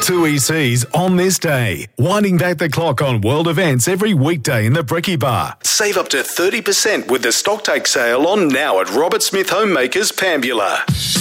2ECs on this day. Winding back the clock on world events every weekday in the Bricky Bar. Save up to 30% with the Stocktake sale on now at Robert Smith Homemakers, Pambula.